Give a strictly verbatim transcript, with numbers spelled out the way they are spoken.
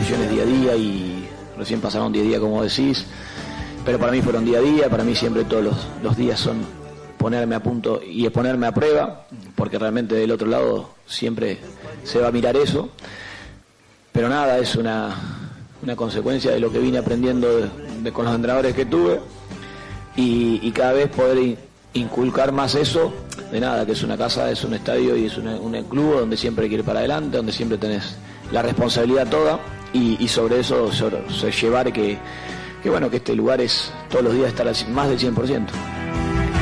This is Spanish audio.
ilusiones día a día y recién pasaron diez días como decís, pero para mí fueron día a día, para mí siempre todos los, los días son ponerme a punto y ponerme a prueba, porque realmente del otro lado siempre se va a mirar eso, pero nada, es una, una consecuencia de lo que vine aprendiendo de, de, con los entrenadores que tuve y, y cada vez poder in, inculcar más eso, de nada, que es una casa, es un estadio y es una, un club donde siempre hay que ir para adelante, donde siempre tenés la responsabilidad toda y, y sobre eso sobre, sobre llevar que, que bueno, que este lugar es todos los días estar al, más del cien por ciento.